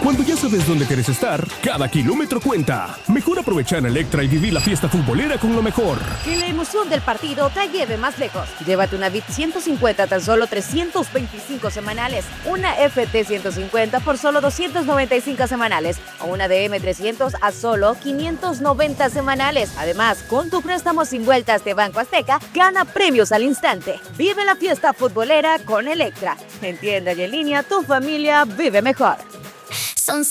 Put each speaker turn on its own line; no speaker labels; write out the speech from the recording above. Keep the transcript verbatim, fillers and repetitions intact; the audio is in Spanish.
Cuando ya sabes dónde quieres estar, cada kilómetro cuenta. Mejor aprovecha en Electra y vivir la fiesta futbolera con lo mejor.
Que la emoción del partido te lleve más lejos. Llévate una Bit ciento cincuenta a tan solo trescientos veinticinco semanales, una F T ciento cincuenta por solo doscientos noventa y cinco semanales o una D M trescientos a solo quinientos noventa semanales. Además, con tu préstamo sin vueltas de Banco Azteca, gana premios al instante. Vive la fiesta futbolera con Electra. En tienda y en línea, tu familia vive mejor.